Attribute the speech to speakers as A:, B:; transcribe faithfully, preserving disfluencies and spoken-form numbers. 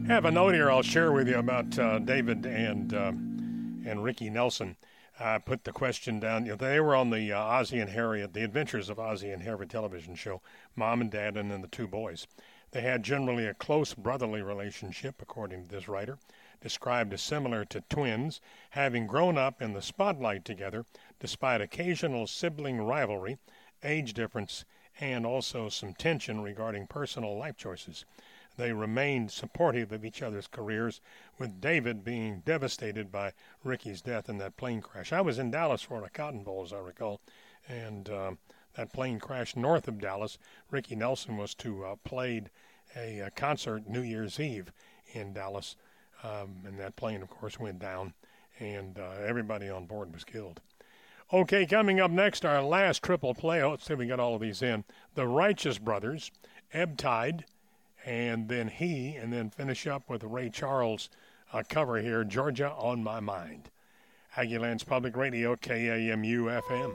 A: have a note here I'll share with you about uh, David and uh, and Ricky Nelson. I put the question down. You know, they were on the uh, Ozzie and Harriet, The Adventures of Ozzie and Harriet television show, Mom and Dad, and then the two boys. They had generally a close brotherly relationship, according to this writer, described as similar to twins, having grown up in the spotlight together, despite occasional sibling rivalry, age difference, and also some tension regarding personal life choices. They remained supportive of each other's careers, with David being devastated by Ricky's death in that plane crash. I was in Dallas for a Cotton Bowl, as I recall, and uh, that plane crashed north of Dallas. Ricky Nelson was to uh, played a, a concert New Year's Eve in Dallas, um, and that plane, of course, went down, and uh, everybody on board was killed. Okay, coming up next, our last triple play. Oh, let's see if we got all of these in. The Righteous Brothers, Ebb Tide, and then He, and then finish up with Ray Charles' uh, cover here, Georgia on My Mind. Aggieland's Public Radio, K A M U F M.